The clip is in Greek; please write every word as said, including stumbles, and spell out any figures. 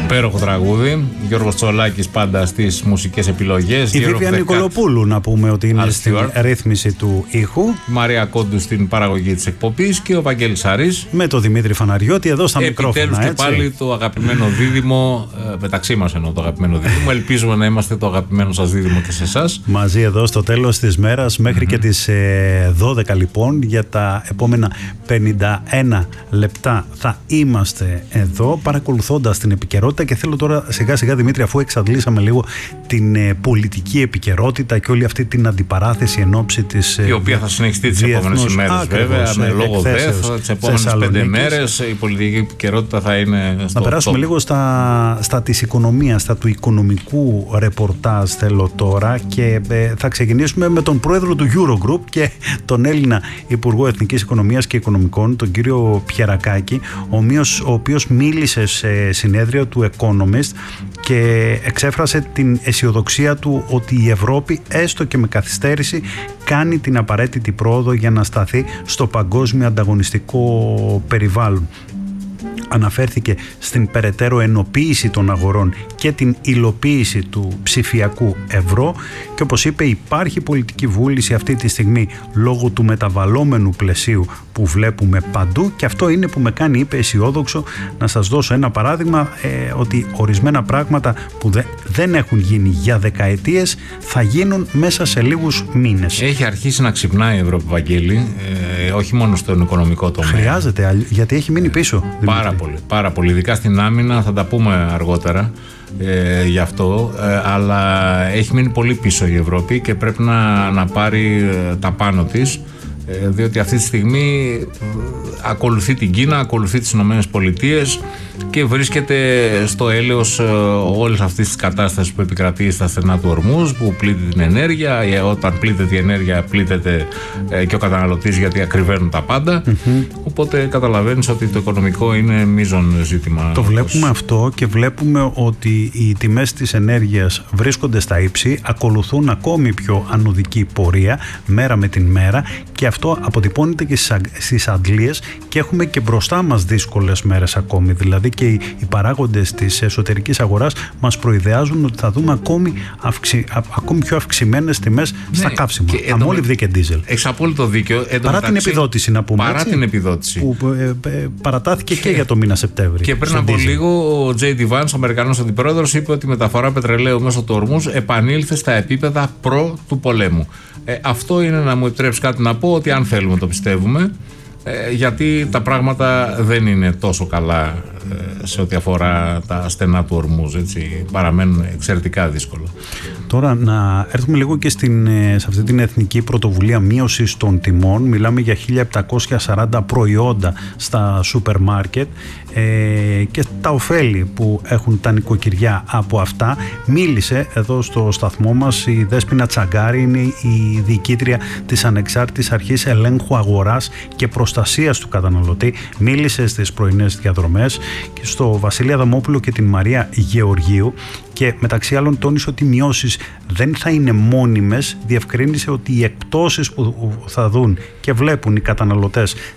Υπέροχο τραγούδι. Γιώργος Τσολάκης πάντα στις μουσικές επιλογές. Η Βίβια Νικολοπούλου, να πούμε ότι είναι στην ρύθμιση του ήχου. Μαρία Κόντου στην παραγωγή της εκπομπής και ο Βαγγέλης Αρής. Με το Δημήτρη Φαναριώτη εδώ στα Επιτέλους μικρόφωνα. Επιτέλους και πάλι το αγαπημένο δίδυμο, ε, μεταξύ μας εννοώ το αγαπημένο δίδυμο. Ελπίζουμε να είμαστε το αγαπημένο σας δίδυμο και σε εσάς. Μαζί εδώ στο τέλος της μέρας μέχρι mm-hmm. και τις ε, δώδεκα λοιπόν, για τα επόμενα πενήντα ένα λεπτά θα είμαστε εδώ παρακολουθώντας την επικαιρότητα. Και θέλω τώρα σιγά σιγά, Δημήτρη, αφού εξαντλήσαμε λίγο την ε, πολιτική επικαιρότητα και όλη αυτή την αντιπαράθεση εν ώψη της ε, η οποία θα συνεχιστεί τις επόμενες ημέρες, βέβαια, με λόγο ΔΕΘ. Τις επόμενες πέντε μέρες η πολιτική επικαιρότητα θα είναι στο. Να περάσουμε top. λίγο στα, στα της οικονομίας, στα του οικονομικού ρεπορτάζ θέλω τώρα, και ε, θα ξεκινήσουμε με τον πρόεδρο του Eurogroup και τον Έλληνα Υπουργό Εθνικής Οικονομίας και Οικονομικών, τον κύριο Πιερακάκη, ο οποίος, ο οποίος μίλησε σε συνέδριο του Economist και εξέφρασε την αισιοδοξία του ότι η Ευρώπη, έστω και με καθυστέρηση, κάνει την απαραίτητη πρόοδο για να σταθεί στο παγκόσμιο ανταγωνιστικό περιβάλλον. Αναφέρθηκε στην περαιτέρω ενοποίηση των αγορών και την υλοποίηση του ψηφιακού ευρώ και, όπως είπε, υπάρχει πολιτική βούληση αυτή τη στιγμή λόγω του μεταβαλλόμενου πλαισίου που βλέπουμε παντού, και αυτό είναι που με κάνει, είπε, αισιόδοξο. Να σας δώσω ένα παράδειγμα, ε, ότι ορισμένα πράγματα που δε, δεν έχουν γίνει για δεκαετίες θα γίνουν μέσα σε λίγους μήνες. Έχει αρχίσει να ξυπνάει η Ευρώπη, Βαγγέλη, ε, όχι μόνο στον οικονομικό τομέα. Χρειάζεται, γιατί έχει μείνει πίσω. Πάρα πολύ, πάρα πολύ, ειδικά στην άμυνα, θα τα πούμε αργότερα ε, γι' αυτό, ε, αλλά έχει μείνει πολύ πίσω η Ευρώπη και πρέπει να, να πάρει ε, τα πάνω της, ε, διότι αυτή τη στιγμή ε, ακολουθεί την Κίνα, ακολουθεί τις Ηνωμένες Πολιτείες και βρίσκεται στο έλεος ε, όλες αυτές τις κατάστασεις που επικρατεί στα στενά του Ορμούζ, που πλήττει την ενέργεια. Ε, όταν πλήττεται η ενέργεια, πλήττεται ε, και ο καταναλωτής, γιατί ακριβένουν τα πάντα. Mm-hmm. Οπότε καταλαβαίνεις ότι το οικονομικό είναι μείζον ζήτημα. Το βλέπουμε αυτό, και βλέπουμε ότι οι τιμές της ενέργειας βρίσκονται στα ύψη, ακολουθούν ακόμη πιο ανωδική πορεία μέρα με την μέρα, και αυτό αποτυπώνεται και στις Αγγλίες, και έχουμε και μπροστά μας δύσκολες μέρες ακόμη. Δηλαδή και οι, οι παράγοντες της εσωτερικής αγοράς μας προειδεάζουν ότι θα δούμε ακόμη, αυξη, α, ακόμη πιο αυξημένες τιμές, ναι, στα καύσιμα, αμόλυβδη και ντίζελ. Έχεις απόλυτο δίκιο. Παρά μεταξύ, την επιδότηση, να πούμε. Παρά έτσι, την επιδότηση. Που ε, ε, παρατάθηκε και, και για το μήνα Σεπτέμβρη. Και πριν από λίγο ο Τζέι Ντι Vance, ο Αμερικανός αντιπρόεδρος, είπε ότι η μεταφορά πετρελαίου μέσω του Ορμούζ επανήλθε στα επίπεδα προ του πολέμου. Ε, αυτό είναι, να μου επιτρέψει κάτι να πω, ότι αν θέλουμε το πιστεύουμε, ε, γιατί τα πράγματα δεν είναι τόσο καλά ε, σε ό,τι αφορά τα στενά του Ορμούζ, έτσι, παραμένουν εξαιρετικά δύσκολα. Τώρα να έρθουμε λίγο και στην, σε αυτή την εθνική πρωτοβουλία μείωσης των τιμών. Μιλάμε για χίλια επτακόσια σαράντα προϊόντα στα σούπερ μάρκετ ε, και τα ωφέλη που έχουν τα νοικοκυριά από αυτά. Μίλησε εδώ στο σταθμό μας η Δέσποινα Τσαγκάρη, είναι η διοικήτρια της Ανεξάρτητης Αρχής Ελέγχου Αγοράς και Προστασίας του Καταναλωτή. Μίλησε στις πρωινές διαδρομές και στο Βασίλη Αδαμόπουλο και την Μαρία Γεωργίου, και μεταξύ άλλων τόνισε ότι οι μειώσεις δεν θα είναι μόνιμες. Διευκρίνησε ότι οι εκπτώσεις που θα δουν και βλέπουν οι καταναλωτές